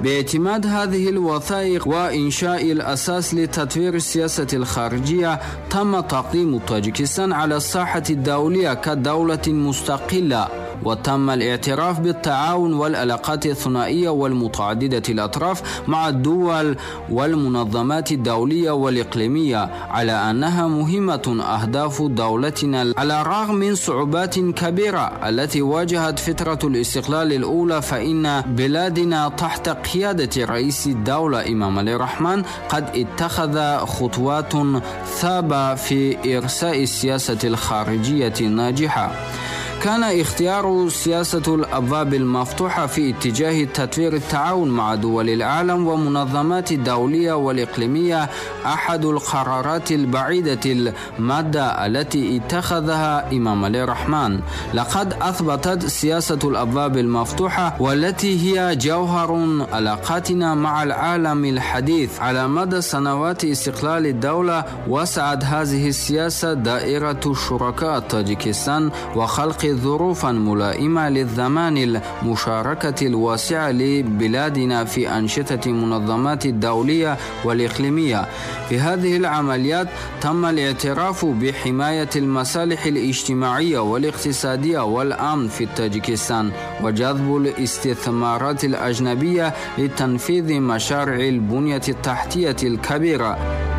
باعتماد هذه الوثائق وإنشاء الأساس لتطوير السياسة الخارجية، تم تقديم طاجيكستان على الساحة الدولية كدولة مستقلة، وتم الاعتراف بالتعاون والعلاقات الثنائية والمتعددة الأطراف مع الدول والمنظمات الدولية والإقليمية على أنها مهمة أهداف دولتنا على الرغم من صعوبات كبيرة التي واجهت فترة الاستقلال الأولى. فإن بلادنا تحت قيادة رئيس الدولة إمام علي الرحمن قد اتخذ خطوات ثابتة في إرساء السياسة الخارجية الناجحة. كان اختيار سياسة الأبواب المفتوحة في اتجاه تطوير التعاون مع دول العالم ومنظمات الدولية والإقليمية أحد القرارات البعيدة المدى التي اتخذها إمام علي الرحمن. لقد أثبتت سياسة الأبواب المفتوحة والتي هي جوهر علاقاتنا مع العالم الحديث على مدى سنوات استقلال الدولة، وسعت هذه السياسة دائرة الشركاء طاجيكستان وخلق ظروفا ملائمة للضمان المشاركة الواسعة لبلادنا في أنشطة منظمات الدولية والإقليمية. في هذه العمليات تم الاعتراف بحماية المصالح الاجتماعية والاقتصادية والأمن في طاجيكستان، وجذب الاستثمارات الأجنبية لتنفيذ مشاريع البنية التحتية الكبيرة.